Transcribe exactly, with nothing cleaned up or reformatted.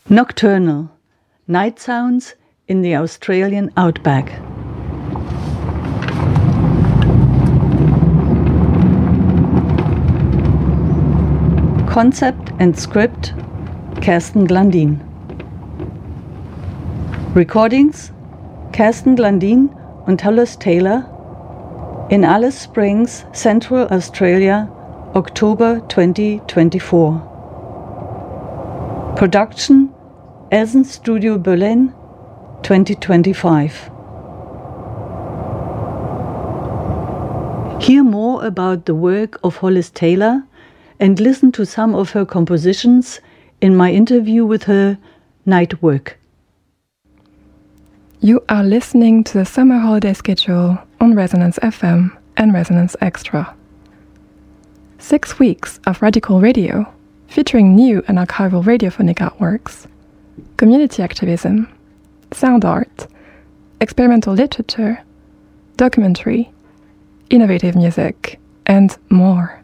Nocturnal. Night sounds in the Australian outback. Concept and script, Kerstin Glandin. Recordings, Kerstin Glandin und Hollis Taylor in Alice Springs, Central Australia, October twenty twenty-four. Production, Elsen Studio Berlin, twenty twenty-five. Hear more about the work of Hollis Taylor and listen to some of her compositions in my interview with her, Night Work. You are listening to the summer holiday schedule on Resonance F M and Resonance Extra. Six weeks of radical radio featuring new and archival radiophonic artworks, community activism, sound art, experimental literature, documentary, innovative music, and more.